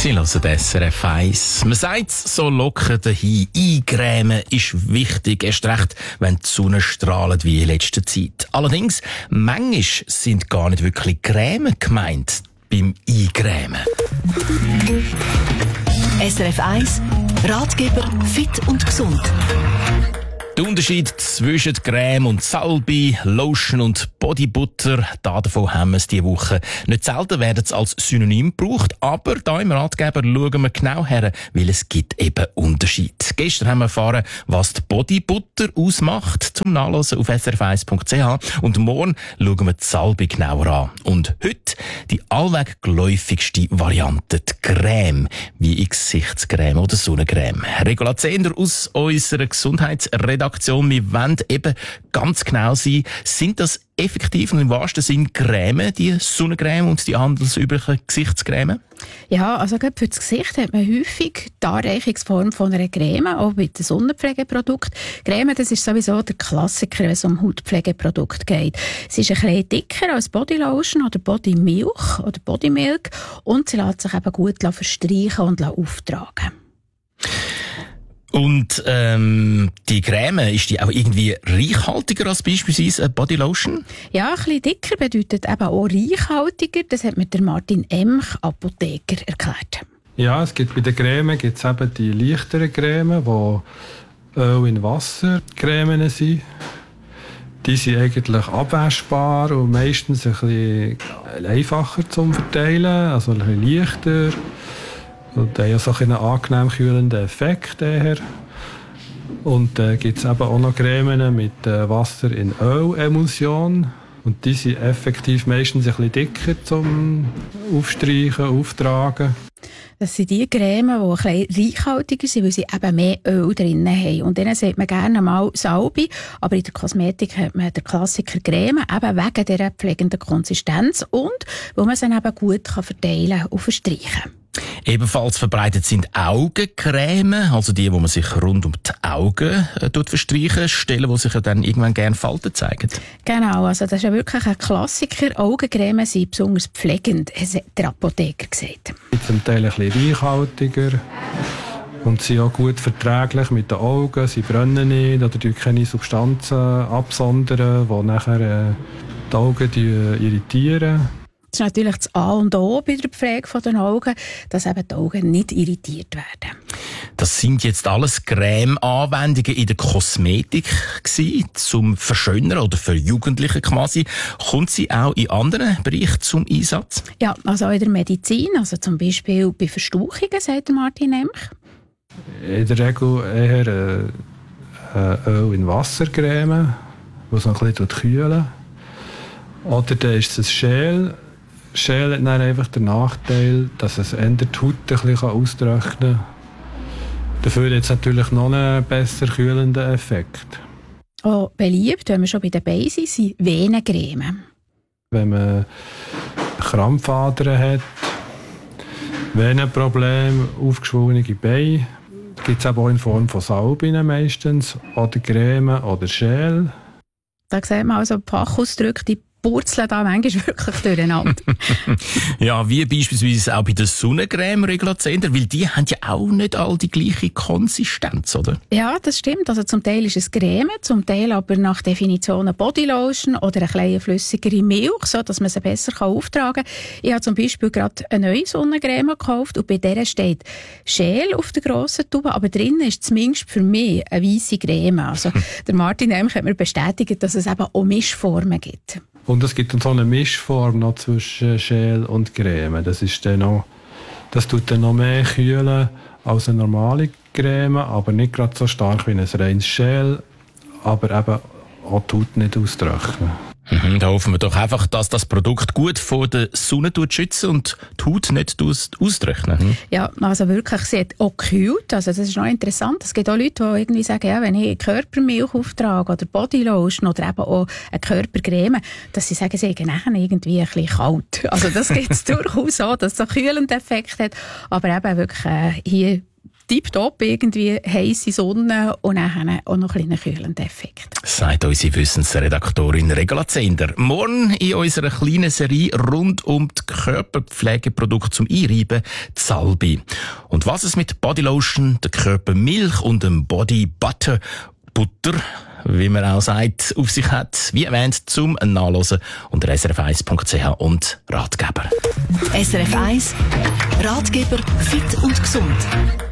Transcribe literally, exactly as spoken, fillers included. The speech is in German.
Sie hören S R F eins. Man sagt so locker dahin, eingrämen ist wichtig, erst recht, wenn die Sonne strahlt wie in letzter Zeit. Allerdings, manchmal sind gar nicht wirklich Grämen gemeint beim Eingrämen. S R F eins, Ratgeber fit und gesund. Der Unterschied zwischen Creme und Salbe, Lotion und Bodybutter, davon haben wir es diese Woche. Nicht selten werden sie als Synonym gebraucht, aber da im Ratgeber schauen wir genau her, weil es gibt eben Unterschied. Gestern haben wir erfahren, was die Bodybutter ausmacht, zum Nachlesen auf s r f eins punkt c h, und morgen schauen wir die Salbe genauer an. Und heute die allweg geläufigste Variante, die Creme, wie Gesichtscreme oder Sonnencreme. Regula Zehnder aus unserer Gesundheitsredaktion. Wir wollen eben ganz genau sein, sind das effektiv und im wahrsten Sinn Creme, die Sonnencreme und die handelsüblichen Gesichtscreme? Ja, also gerade für das Gesicht hat man häufig die Anreichungsform von einer Creme, auch bei den Sonnenpflegeprodukten. Creme, das ist sowieso der Klassiker, wenn es um Hautpflegeprodukte geht. Sie ist ein bisschen dicker als Bodylotion oder Bodymilch oder Bodymilk und sie lässt sich eben gut verstreichen und auftragen. Und ähm, die Creme, ist die auch irgendwie reichhaltiger als beispielsweise eine Bodylotion? Ja, ein bisschen dicker bedeutet eben auch reichhaltiger. Das hat mir der Martin Emch, Apotheker, erklärt. Ja, es gibt bei den Cremen gibt's eben die leichteren Cremen, die Öl in Wasser Cremen sind. Die sind eigentlich abwaschbar und meistens ein bisschen einfacher zum Verteilen, also ein bisschen leichter. Und die haben so einen angenehm kühlenden Effekt. Daher. Und dann äh, gibt es eben auch noch Cremen mit äh, Wasser in Ölemulsion. Und die sind effektiv meistens ein bisschen dicker zum Aufstreichen, Auftragen. Das sind die Cremen, die ein bisschen reichhaltiger sind, weil sie eben mehr Öl drin haben. Und denen sagt man gerne mal Salbe, aber in der Kosmetik hat man den Klassiker Creme, eben wegen dieser pflegenden Konsistenz und weil man sie eben gut verteilen und verstreichen kann. Ebenfalls verbreitet sind Augencreme, also die, wo man sich rund um die Augen äh, verstreichen, Stellen, wo sich ja dann irgendwann gerne Falten zeigen. Genau, also das ist ja wirklich ein Klassiker. Augencreme sind besonders pflegend, hat der Apotheker gesagt. Sie sind zum Teil ein bisschen reichhaltiger und sind auch gut verträglich mit den Augen. Sie brennen nicht oder keine Substanzen absondern, die nachher äh, die Augen die, irritieren. Das ist natürlich das A und O bei der Pflege der Augen, dass eben die Augen nicht irritiert werden. Das sind jetzt alles Creme-Anwendungen in der Kosmetik gewesen, zum Verschönern oder für Jugendliche quasi. Kommt sie auch in anderen Bereichen zum Einsatz? Ja, also auch in der Medizin, also zum Beispiel bei Verstauchungen, sagt Martin Emch. In der Regel eher äh, Öl in Wassercreme, das noch ein bisschen kühlen. Oder dann ist es ein Gel. Gel hat dann einfach den Nachteil, dass es eher die Haut ein bisschen austrocknen kann. Dafür hat es natürlich noch einen besser kühlenden Effekt. Auch beliebt, wenn wir schon bei den Beinen sind, sind Venencreme. Wenn man Krampfadern hat, Venenprobleme, aufgeschwungene Beine, gibt es auch in Form von Salben meistens, oder Creme oder Gel. Da sieht man also Fachausdrücke, die purzeln da manchmal wirklich durcheinander. Ja, wie beispielsweise auch bei der Sonnencreme, Regula Zehnder, weil die haben ja auch nicht all die gleiche Konsistenz, oder? Ja, das stimmt. Also zum Teil ist es Creme, zum Teil aber nach Definition eine Bodylotion oder eine kleine flüssigere Milch, so dass man sie besser auftragen kann. Ich habe zum Beispiel gerade eine neue Sonnencreme gekauft und bei der steht Gel auf der grossen Tube, aber drinnen ist zumindest für mich eine weisse Creme. Also der Martin Emch hat mir bestätigt, dass es eben auch Mischformen gibt. Und es gibt dann so eine Mischform noch zwischen Gel und Creme. Das ist dann noch, das tut dann noch mehr kühlen als eine normale Creme, aber nicht gerade so stark wie ein reines Gel, aber eben auch die Haut nicht austrocknen. Mhm, da hoffen wir doch einfach, dass das Produkt gut vor der Sonne schützt und die Haut nicht austrocknet. Hm? Ja, also wirklich, sie hat auch gekühlt. Also das ist noch interessant. Es gibt auch Leute, die irgendwie sagen, ja, wenn ich Körpermilch auftrage oder Bodylotion oder eben auch eine Körpercreme, dass sie sagen, sie haben nachher irgendwie ein bisschen kalt. Also das gibt es durchaus so, dass es so einen kühlenden Effekt hat. Aber eben wirklich äh, hier tipptopp, irgendwie heisse Sonne und dann auch noch ein bisschen kühlenden Effekt. Sagt unsere Wissensredaktorin Regula Zehnder. Morgen in unserer kleinen Serie rund um die Körperpflegeprodukte zum Einreiben, die Salbe. Und was es mit Bodylotion, der Körpermilch und dem Body Butter, Butter, wie man auch sagt, auf sich hat, wie erwähnt, zum Nachlesen unter s r f eins punkt c h und Ratgeber. S R F eins Ratgeber fit und gesund.